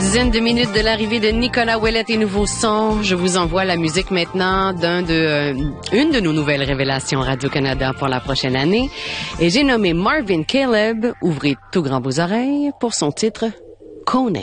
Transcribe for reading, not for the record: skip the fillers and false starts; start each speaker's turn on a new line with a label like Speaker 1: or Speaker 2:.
Speaker 1: dizaine de minutes de l'arrivée de Nicolas Ouellet et Nouveau Son. Je vous envoie la musique maintenant une de nos nouvelles révélations Radio-Canada pour la prochaine année. Et j'ai nommé Marvin Caleb, ouvrez tout grand vos oreilles, pour son titre « Kone ».